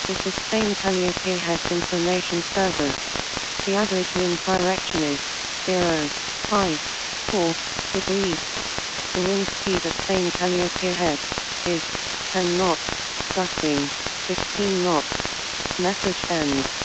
This is Spain Calliope Head Information Service. The average wind direction is 0.54 degrees. The wind speed at Spain Calliope Head is 10 knots, gusting 15 knots. Message ends.